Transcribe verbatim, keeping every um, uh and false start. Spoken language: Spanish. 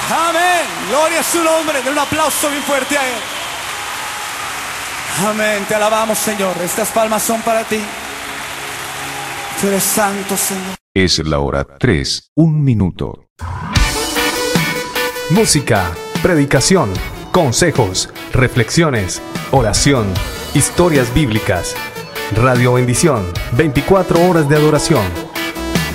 Amén. Gloria a su nombre. Den un aplauso bien fuerte a Él. Amén. Te alabamos, Señor. Estas palmas son para ti. Tú eres santo, Señor. Es la hora tres, un minuto. Música, predicación, consejos, reflexiones, oración, historias bíblicas. Radio Bendición, veinticuatro horas de adoración.